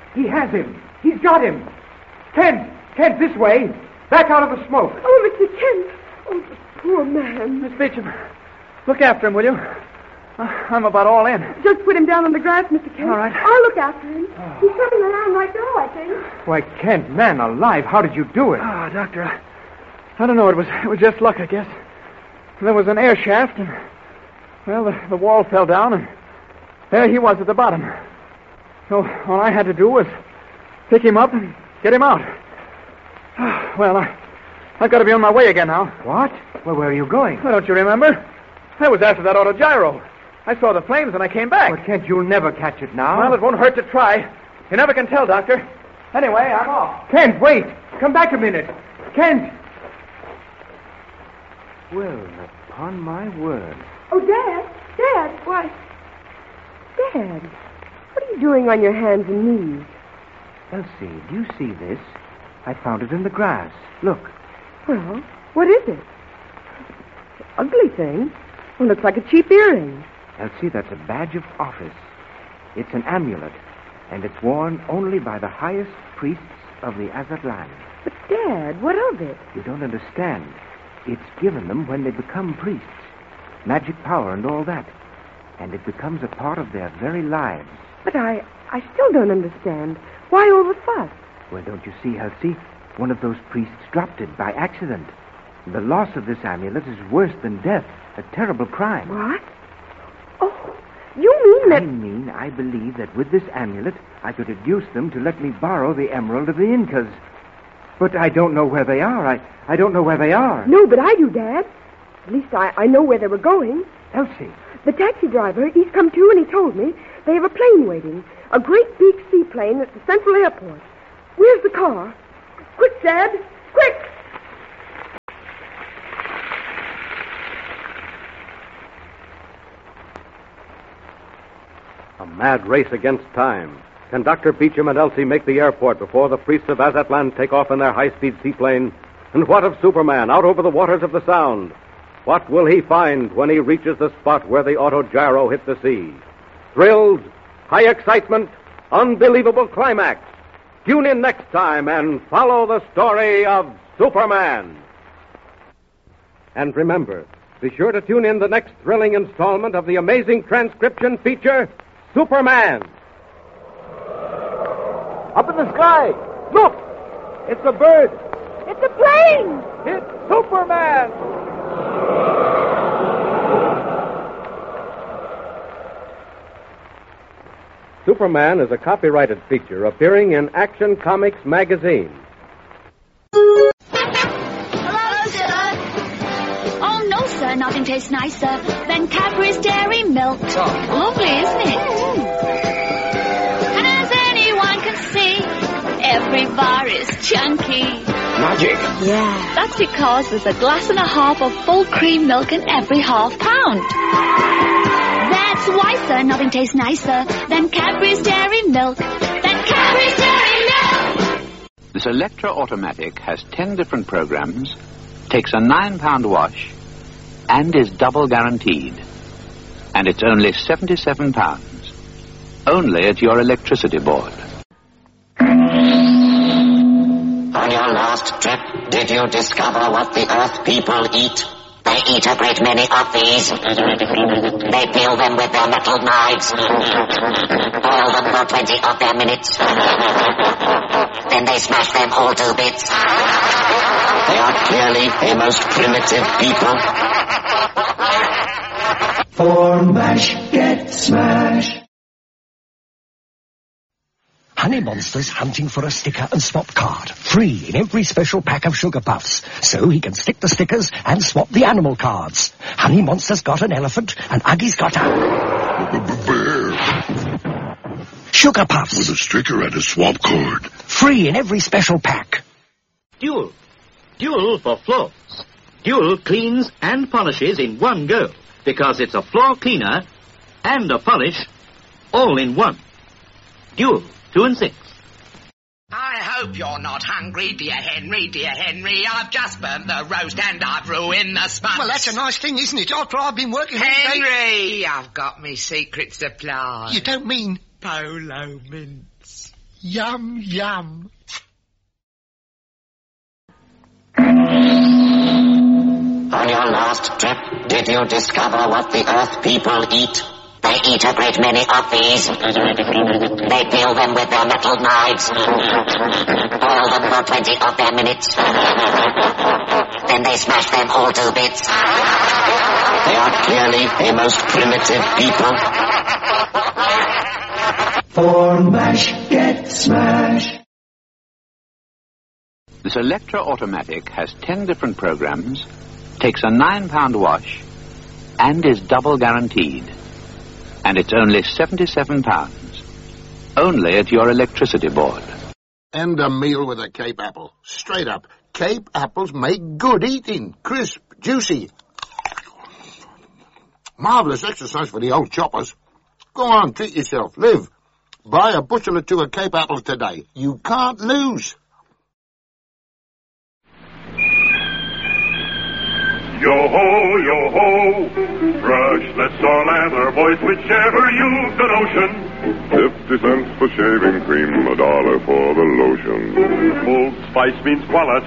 He has him. He's got him. Kent, this way. Back out of the smoke. Oh, Mr. Kent. Oh, the poor man. Miss Beecham, look after him, will you? I'm about all in. Just put him down on the grass, Mr. Kent. All right. I'll look after him. He's coming around right now, I think. Why, Kent, man alive, how did you do it? Doctor, I don't know. It was just luck, I guess. There was an air shaft, and, well, the wall fell down, and there he was at the bottom. So all I had to do was pick him up and get him out. Well, I've got to be on my way again now. What? Well, where are you going? Well, don't you remember? I was after that autogyro. I saw the flames and I came back. But, Kent, you'll never catch it now. Well, it won't hurt to try. You never can tell, Doctor. Anyway, I'm off. Kent, wait. Come back a minute. Kent! Well, upon my word. Oh, Dad. Dad, why? Dad, what are you doing on your hands and knees? Elsie, do you see this? I found it in the grass. Look. Well, what is it? Ugly thing. Well, looks like a cheap earring. Elsie, that's a badge of office. It's an amulet, and it's worn only by the highest priests of the Azatlan. But, Dad, what of it? You don't understand. It's given them when they become priests. Magic power and all that. And it becomes a part of their very lives. But I still don't understand. Why all the fuss? Well, don't you see, Elsie? One of those priests dropped it by accident. The loss of this amulet is worse than death. A terrible crime. What? Oh, you mean that... I mean, I believe that with this amulet, I could induce them to let me borrow the emerald of the Incas. But I don't know where they are. I don't know where they are. No, but I do, Dad. At least I know where they were going. Elsie. The taxi driver, he's come to and he told me they have a plane waiting. A great big seaplane at the Central Airport. Where's the car? Quick, Dad. Quick! A mad race against time. Can Dr. Beecham and Elsie make the airport before the priests of Azatlan take off in their high-speed seaplane? And what of Superman out over the waters of the Sound? What will he find when he reaches the spot where the autogyro hit the sea? Thrills, high excitement, unbelievable climax. Tune in next time and follow the story of Superman. And remember, be sure to tune in the next thrilling installment of the amazing transcription feature, Superman. Up in the sky. Look! It's a bird. It's a plane! It's Superman! Superman is a copyrighted feature appearing in Action Comics magazine. Hello, sir. Oh, no, sir. Nothing tastes nicer than Cadbury's Dairy Milk. Lovely, isn't it? As anyone can see, every bar is chunky. Magic. Yeah. That's because there's a glass and a half of full cream milk in every half pound. That's why, sir, nothing tastes nicer than Cadbury's Dairy Milk. Cadbury's Dairy Milk! This Electra Automatic has 10 different programs, takes a £9 wash, and is double guaranteed. And it's only £77. Only at your electricity board. On your last trip, did you discover what the Earth people eat? They eat a great many of these. They peel them with their metal knives. Boil them for 20 of their minutes. Then they smash them all to bits. They are clearly a most primitive people. For MASH, get smashed. Honey Monster's hunting for a sticker and swap card. Free in every special pack of Sugar Puffs. So he can stick the stickers and swap the animal cards. Honey Monster's got an elephant and Uggie's got a... bear. Sugar Puffs. With a sticker and a swap card. Free in every special pack. Dual. Dual for floors. Dual cleans and polishes in one go. Because it's a floor cleaner and a polish all in one. Dual. 2 and 6. I hope you're not hungry, dear Henry, dear Henry. I've just burnt the roast and I've ruined the spuds. Well, that's a nice thing, isn't it? After I've been working all day... Henry, I've got me secret supply. You don't mean... Polo mints. Yum, yum. On your last trip, did you discover what the Earth people eat? They eat a great many of these. They peel them with their metal knives. Boil them for 20 of their minutes. Then they smash them all to bits. They are clearly a most primitive people. For MASH, get smash. This Electra Automatic has 10 different programs, takes a £9 wash, and is double guaranteed. And it's only £77. Only at your electricity board. And a meal with a Cape apple. Straight up. Cape apples make good eating. Crisp, juicy. Marvellous exercise for the old choppers. Go on, treat yourself. Live. Buy a bushel or two of Cape apples today. You can't lose. Yo-ho, yo-ho, brushless or lather, boys, whichever you've the notion. 50 cents for shaving cream, $1 for the lotion. Old Spice means quality.